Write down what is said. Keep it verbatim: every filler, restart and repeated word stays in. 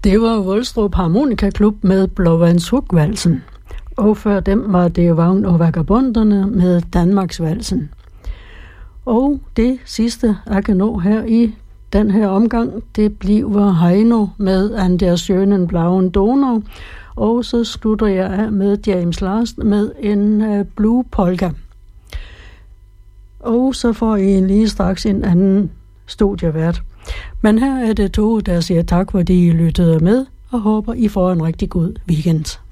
Det var Volstrup Harmonika Klub med Blåvandshugvalsen. Og før dem var det Vagn og Vagabonderne med Danmarksvalsen. Og det sidste, jeg kan nå her i den her omgang, det bliver Heino med An der schönen blauen Donau. Og så slutter jeg af med James Larsen med en uh, Blue Polka. Og så får I lige straks en anden studievært. Men her er det to, der siger tak, fordi I lyttede med, og håber, I får en rigtig god weekend.